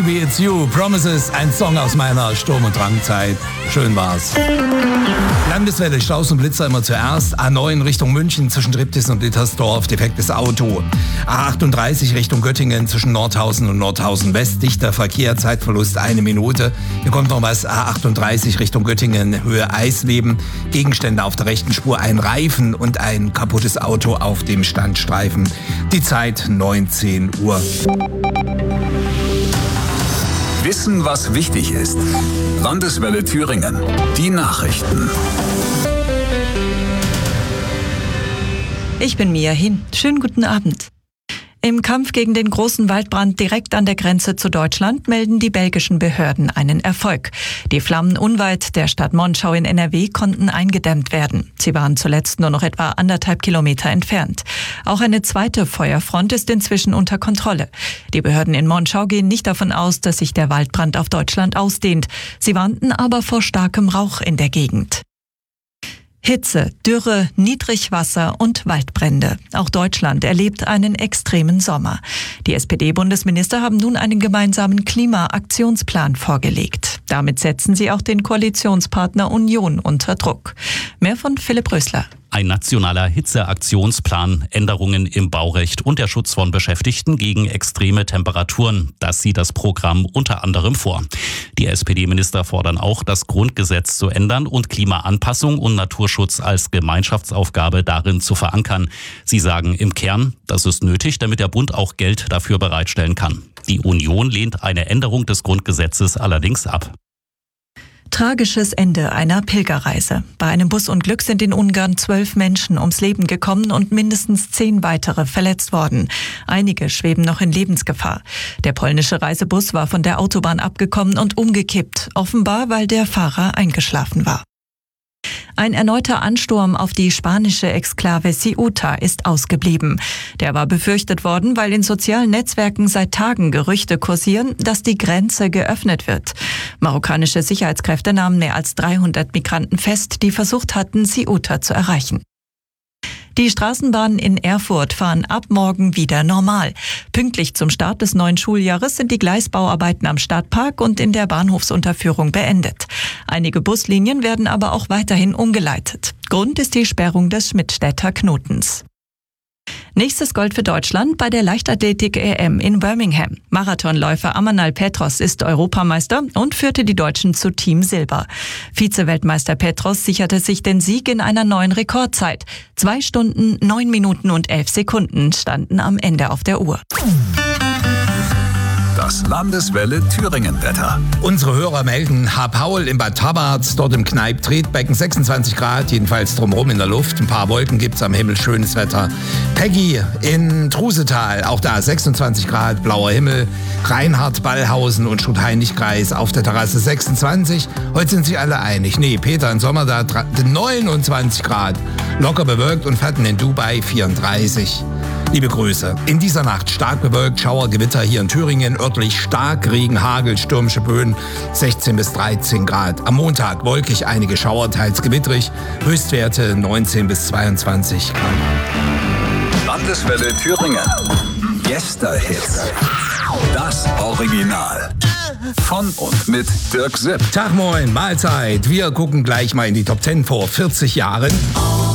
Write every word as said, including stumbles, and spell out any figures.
Baby, It's You, Promises, ein Song aus meiner Sturm- und Drangzeit. Schön war's. Landeswelle, Staus und Blitzer immer zuerst. A neun Richtung München zwischen Triptis und Dittersdorf, defektes Auto. A achtunddreißig Richtung Göttingen zwischen Nordhausen und Nordhausen West, dichter Verkehr, Zeitverlust eine Minute. Hier kommt noch was, A achtunddreißig Richtung Göttingen, Höhe Eisleben. Gegenstände auf der rechten Spur, ein Reifen und ein kaputtes Auto auf dem Standstreifen. Die Zeit neunzehn Uhr. Wissen, was wichtig ist. Landeswelle Thüringen. Die Nachrichten. Ich bin Mia Hin. Schönen guten Abend. Im Kampf gegen den großen Waldbrand direkt an der Grenze zu Deutschland melden die belgischen Behörden einen Erfolg. Die Flammen unweit der Stadt Monschau in N R W konnten eingedämmt werden. Sie waren zuletzt nur noch etwa anderthalb Kilometer entfernt. Auch eine zweite Feuerfront ist inzwischen unter Kontrolle. Die Behörden in Monschau gehen nicht davon aus, dass sich der Waldbrand auf Deutschland ausdehnt. Sie warnten aber vor starkem Rauch in der Gegend. Hitze, Dürre, Niedrigwasser und Waldbrände. Auch Deutschland erlebt einen extremen Sommer. Die S P D-Bundesminister haben nun einen gemeinsamen Klimaaktionsplan vorgelegt. Damit setzen sie auch den Koalitionspartner Union unter Druck. Mehr von Philipp Rösler. Ein nationaler Hitzeaktionsplan, Änderungen im Baurecht und der Schutz von Beschäftigten gegen extreme Temperaturen. Das sieht das Programm unter anderem vor. Die S P D-Minister fordern auch, das Grundgesetz zu ändern und Klimaanpassung und Naturschutz als Gemeinschaftsaufgabe darin zu verankern. Sie sagen im Kern, das ist nötig, damit der Bund auch Geld dafür bereitstellen kann. Die Union lehnt eine Änderung des Grundgesetzes allerdings ab. Tragisches Ende einer Pilgerreise. Bei einem Busunglück sind in Ungarn zwölf Menschen ums Leben gekommen und mindestens zehn weitere verletzt worden. Einige schweben noch in Lebensgefahr. Der polnische Reisebus war von der Autobahn abgekommen und umgekippt, offenbar weil der Fahrer eingeschlafen war. Ein erneuter Ansturm auf die spanische Exklave Ceuta ist ausgeblieben. Der war befürchtet worden, weil in sozialen Netzwerken seit Tagen Gerüchte kursieren, dass die Grenze geöffnet wird. Marokkanische Sicherheitskräfte nahmen mehr als dreihundert Migranten fest, die versucht hatten, Ceuta zu erreichen. Die Straßenbahnen in Erfurt fahren ab morgen wieder normal. Pünktlich zum Start des neuen Schuljahres sind die Gleisbauarbeiten am Stadtpark und in der Bahnhofsunterführung beendet. Einige Buslinien werden aber auch weiterhin umgeleitet. Grund ist die Sperrung des Schmidtstädter Knotens. Nächstes Gold für Deutschland bei der Leichtathletik-E M in Birmingham. Marathonläufer Amanal Petros ist Europameister und führte die Deutschen zu Team Silber. Vize-Weltmeister Petros sicherte sich den Sieg in einer neuen Rekordzeit. Zwei Stunden, neun Minuten und elf Sekunden standen am Ende auf der Uhr. Das Landeswelle Thüringen-Wetter. Unsere Hörer melden, Herr Paul im Bad Tabarz, dort im Kneipp-Tretbecken, sechsundzwanzig Grad, jedenfalls drumherum in der Luft. Ein paar Wolken gibt's am Himmel, schönes Wetter. Peggy in Trusetal, auch da sechsundzwanzig Grad, blauer Himmel. Reinhard, Ballhausen und Schutt-Heinrich-Kreis auf der Terrasse sechsundzwanzig. Heute sind sich alle einig. Nee, Peter in Sommer da neunundzwanzig Grad, locker bewölkt und Fatten in Dubai vierunddreißig. Liebe Grüße. In dieser Nacht stark bewölkt, Schauer, Gewitter hier in Thüringen, örtlich Starkregen, Hagel, stürmische Böen, sechzehn bis dreizehn Grad. Am Montag wolkig, einige Schauer, teils gewittrig, Höchstwerte neunzehn bis zweiundzwanzig Grad. Landeswelle Thüringen. Yesterhits. Das Original. Von und mit Dirk Sipp. Tag moin, Mahlzeit. Wir gucken gleich mal in die Top zehn vor vierzig Jahren.